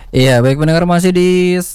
Iya, baik pendengar masih di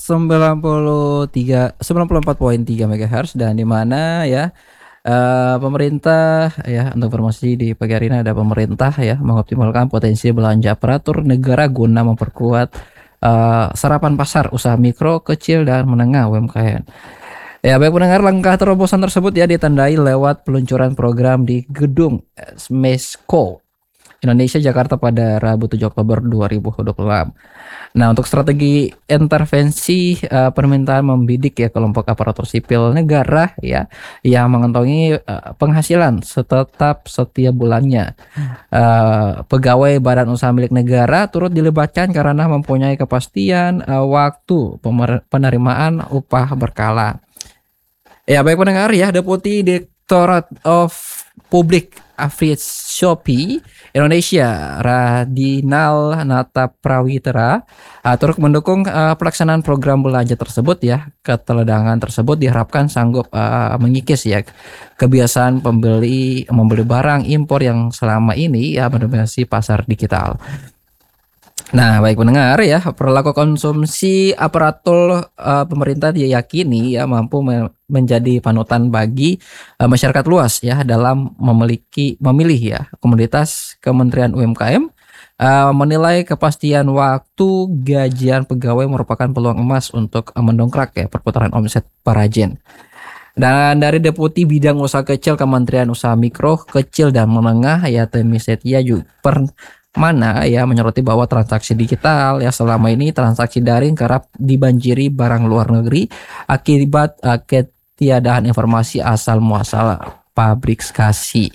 94,3 MHz dan di mana ya pemerintah ya untuk informasi di pagi hari ini ada pemerintah ya mengoptimalkan potensi belanja aparatur negara guna memperkuat serapan pasar usaha mikro, kecil dan menengah UMKM. Ya, baik pendengar, langkah terobosan tersebut ya ditandai lewat peluncuran program di Gedung Smesco Indonesia Jakarta pada Rabu 7 Oktober 2026. Nah, untuk strategi intervensi permintaan membidik ya kelompok aparatur sipil negara ya yang mengantongi penghasilan tetap setiap bulannya. Pegawai badan usaha milik negara turut dilibatkan karena mempunyai kepastian waktu penerimaan upah berkala. Ya, baik pendengar ya, Deputi Direktorat of Public Affairs Shopee Indonesia Radinal Nataprawitra turut mendukung pelaksanaan program belanja tersebut ya. Keteledangan tersebut diharapkan sanggup mengikis ya kebiasaan membeli barang impor yang selama ini ya mendominasi pasar digital. Nah, baik pendengar ya, perilaku konsumsi aparatur pemerintah diyakini ya mampu menjadi panutan bagi masyarakat luas ya dalam memilih ya komoditas Kementerian UMKM menilai kepastian waktu gajian pegawai merupakan peluang emas untuk mendongkrak ya perputaran omset perajin. Dan dari Deputi Bidang Usaha Kecil Kementerian Usaha Mikro, Kecil dan Menengah ya Temi Setia mana ya menyoroti bahwa transaksi digital ya selama ini transaksi daring kerap dibanjiri barang luar negeri akibat ketiadaan informasi asal muasal pabrikasi.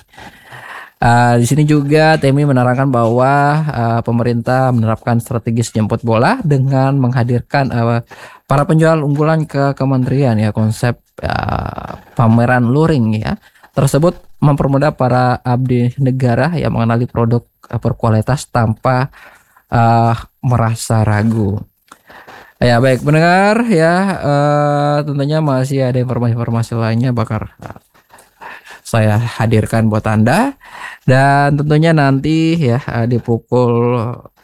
Di sini juga Temi menerangkan bahwa pemerintah menerapkan strategi jemput bola dengan menghadirkan para penjual unggulan ke kementerian ya konsep pameran luring ya tersebut mempermudah para abdi negara yang mengenali produk berkualitas tanpa merasa ragu. Ya baik pendengar ya tentunya masih ada informasi-informasi lainnya bakal saya hadirkan buat Anda dan tentunya nanti ya di pukul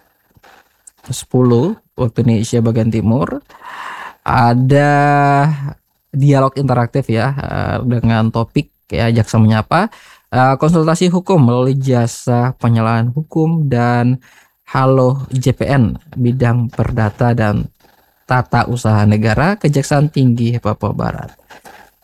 10 waktu Indonesia bagian timur ada dialog interaktif ya dengan topik ya Jaksa Menyapa, konsultasi hukum melalui jasa penyuluhan hukum dan Halo JPN bidang perdata dan tata usaha negara Kejaksaan Tinggi Papua Barat.